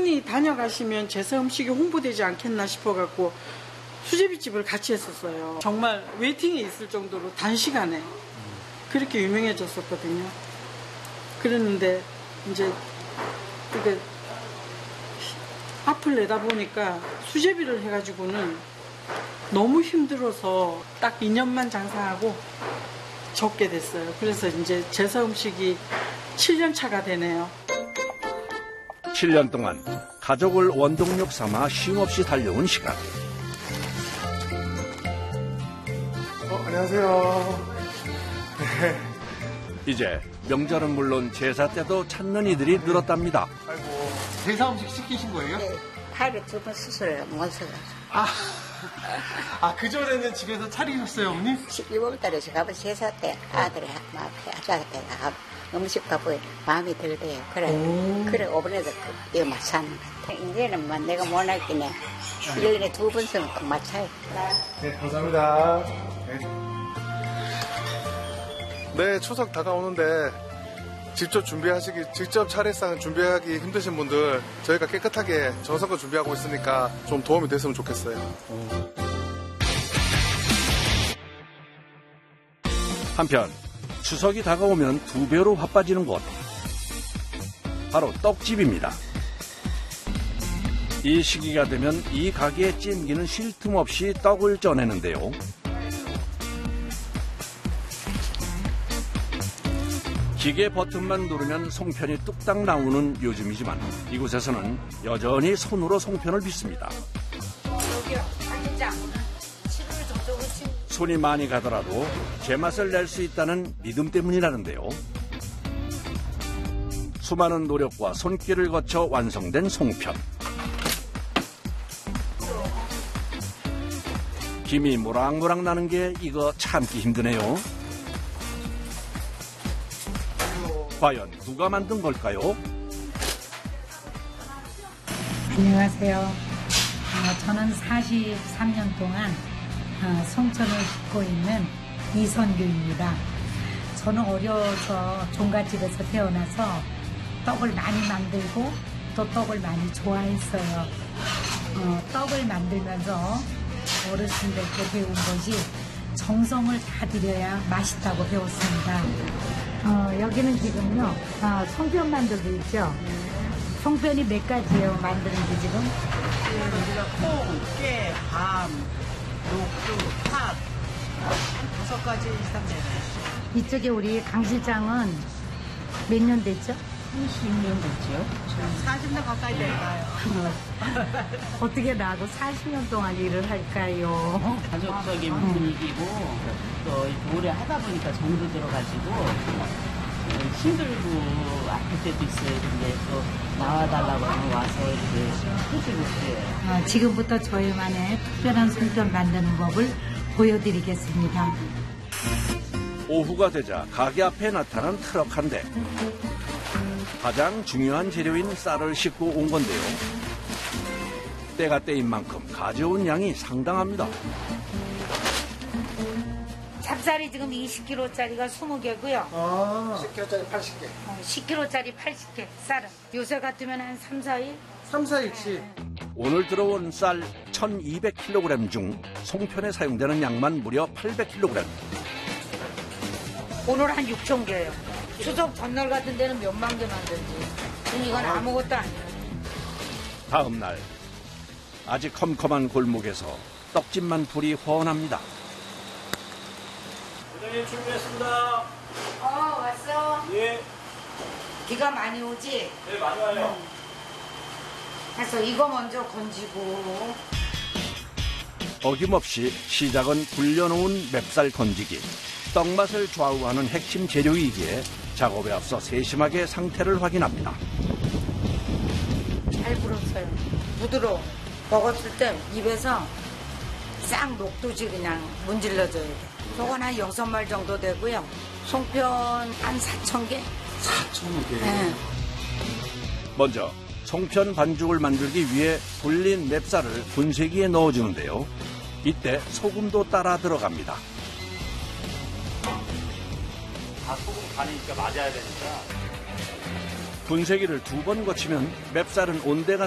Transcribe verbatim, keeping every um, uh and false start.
많이 다녀가시면 제사 음식이 홍보되지 않겠나 싶어갖고 수제비집을 같이 했었어요. 정말 웨이팅에 있을 정도로 단시간에 그렇게 유명해졌었거든요. 그랬는데 이제 그 앞을 내다보니까 수제비를 해가지고는 너무 힘들어서 딱 이 년만 장사하고 접게 됐어요. 그래서 이제 제사 음식이 칠 년 차가 되네요. 칠 년 동안 가족을 원동력 삼아 쉼없이 달려온 시간. 어, 안녕하세요. 네. 이제 명절은 물론 제사 때도 찾는 이들이 늘었답니다. 아이고, 제사 음식 시키신 거예요? 네, 하루에 두 번 수술을 못 써가지고. 아, 아, 그전에는 집에서 차리셨어요, 어머니? 십이월 달에 제가 제사 때 아들이 막 아들 때가 음식값을 마음이 들대요. 그래, 오. 그래, 오븐에서 이거 맞추는 것 같아. 이제는 뭐 내가 못할기네. 일 년에 두 번 쓰면 꼭 맞춰요. 네, 감사합니다. 네. 네, 추석 다가오는데 직접 준비하시기, 직접 차례상 준비하기 힘드신 분들 저희가 깨끗하게 정성껏 준비하고 있으니까 좀 도움이 됐으면 좋겠어요. 한편 추석이 다가오면 두 배로 바빠지는 곳. 바로 떡집입니다. 이 시기가 되면 이 가게의 찜기는 쉴 틈 없이 떡을 쪄내는데요. 기계 버튼만 누르면 송편이 뚝딱 나오는 요즘이지만 이곳에서는 여전히 손으로 송편을 빚습니다. 손이 많이 가더라도 제맛을 낼 수 있다는 믿음 때문이라는데요. 수많은 노력과 손길을 거쳐 완성된 송편. 김이 모락모락 나는 게 이거 참기 힘드네요. 과연 누가 만든 걸까요? 안녕하세요. 어, 저는 사십삼 년 동안 어, 송편을 빚고 있는 이선규입니다. 저는 어려서 종갓집에서 태어나서 떡을 많이 만들고 또 떡을 많이 좋아했어요. 어, 떡을 만들면서 어르신들께 배운 것이 정성을 다 들여야 맛있다고 배웠습니다. 어, 여기는 지금요, 어, 송편 만들고 있죠. 송편이 몇 가지예요, 만드는 게 지금? 우리가 콩, 깨, 밤, 녹두, 팥, 다섯 가지 이상 되네. 이쪽에 우리 강 실장은 몇 년 됐죠? 삼십 년 됐죠? 사십 년 가까이 될까요? 어떻게 나하고 사십 년 동안 일을 할까요? 가족적인 분위기고 또 이렇게 오래 하다 보니까 정도 들어가지고 힘들고 아플 때도 있어요. 근데 또 나와달라고 하면 와서 이렇게 해주고 그래요. 아, 지금부터 저희만의 특별한 송편 만드는 법을 보여드리겠습니다. 오후가 되자 가게 앞에 나타난 트럭 한 대. 가장 중요한 재료인 쌀을 싣고 온 건데요. 때가 때인 만큼 가져온 양이 상당합니다. 찹쌀이 지금 이십 킬로그램짜리가 이십 개고요. 아, 십 킬로그램짜리 팔십 개. 어, 십 킬로그램짜리 팔십 개 쌀은. 요새 같으면 한 삼, 사 일? 삼, 사 일치. 오늘 들어온 쌀 천이백 킬로그램 중 송편에 사용되는 양만 무려 팔백 킬로그램. 오늘 한 육천 개예요. 추석 전날 같은 데는 몇만 개 만들지. 이건 아무것도 아니에요. 다음 날 아직 컴컴한 골목에서 떡집만 불이 훤합니다. 부장님 준비했습니다. 어, 왔어? 예. 비가 많이 오지? 네, 많이 와요. 그래서 이거 먼저 건지고. 어김없이 시작은 불려놓은 맵쌀 건지기. 떡맛을 좌우하는 핵심 재료이기에 작업에 앞서 세심하게 상태를 확인합니다. 잘 불었어요. 부드러워. 먹었을 때 입에서 싹 녹듯이 그냥 문질러줘야 돼. 저건 한 여섯 말 정도 되고요. 송편 한 사천 개? 사천 개. 네. 먼저 송편 반죽을 만들기 위해 불린 맵쌀을 분쇄기에 넣어주는데요. 이때 소금도 따라 들어갑니다. 다 소금 간이니까 맞아야 되니까. 분쇄기를 두 번 거치면 맵쌀은 온대가